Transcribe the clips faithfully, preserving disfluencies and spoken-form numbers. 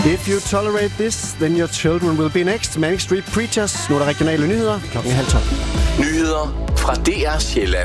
If you tolerate this, then your children will be next. Manic Street Preachers. Nu er der regionale nyheder. Klokken halv tolv. Nyheder fra D R Sjælland.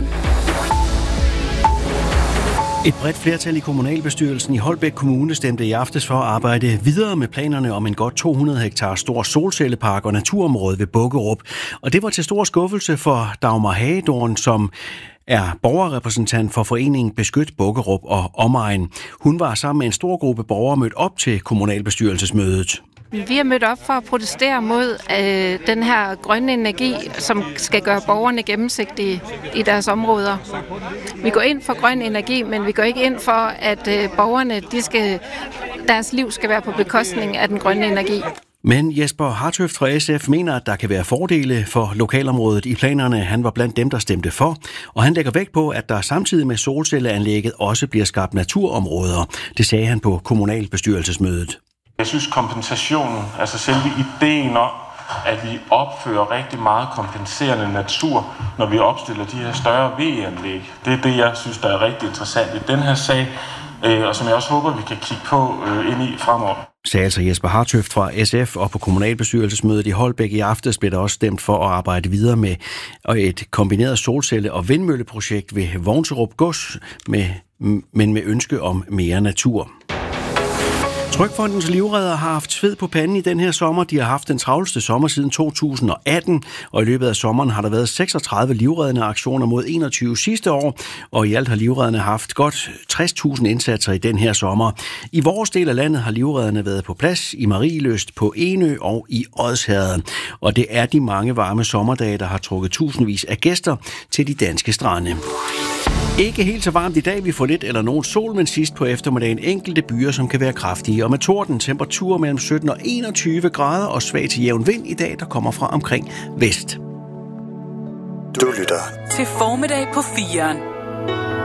Et bredt flertal i kommunalbestyrelsen i Holbæk Kommune stemte i aftes for at arbejde videre med planerne om en godt to hundrede hektar stor solcellepark og naturområde ved Bukkerup. Og det var til stor skuffelse for Dagmar Hagedorn, som er borgerrepræsentant for foreningen Beskyt Bukkerup og omegn. Hun var sammen med en stor gruppe borgere mødt op til kommunalbestyrelsesmødet. Vi er mødt op for at protestere mod øh, den her grønne energi, som skal gøre borgerne gennemsigtige i deres områder. Vi går ind for grøn energi, men vi går ikke ind for, at øh, borgerne, de skal, deres liv skal være på bekostning af den grønne energi. Men Jesper Hartøft fra S F mener, at der kan være fordele for lokalområdet i planerne. Han var blandt dem, der stemte for, og han lægger vægt på, at der samtidig med solcelleanlægget også bliver skabt naturområder. Det sagde han på kommunalbestyrelsesmødet. Jeg synes kompensationen, altså selve ideen om, at vi opfører rigtig meget kompenserende natur, når vi opstiller de her større V E-anlæg, det er det, jeg synes, der er rigtig interessant i den her sag, og som jeg også håber, vi kan kigge på ind i fremover. Sagde altså Jesper Hartøft fra S F, og på kommunalbestyrelsesmødet i Holbæk i aftes blev der også stemt for at arbejde videre med et kombineret solcelle- og vindmølleprojekt ved Vågnserup Gods, med, men med ønske om mere natur. Trygfondens livreddere har haft sved på panden i den her sommer. De har haft den travleste sommer siden to tusind og atten, og i løbet af sommeren har der været seksogtredive livreddende aktioner mod enogtyve sidste år, og i alt har livredderne haft godt tres tusind indsatser i den her sommer. I vores del af landet har livredderne været på plads i Marielyst, på Enø og i Odsherred, og det er de mange varme sommerdage, der har trukket tusindvis af gæster til de danske strande. Ikke helt så varmt i dag. Vi får lidt eller nogen sol, men sidst på eftermiddagen enkelte byer, som kan være kraftige. Og med torden temperaturer mellem sytten og enogtyve grader og svag til jævn vind i dag, der kommer fra omkring vest. Du lytter til Formiddag på firen.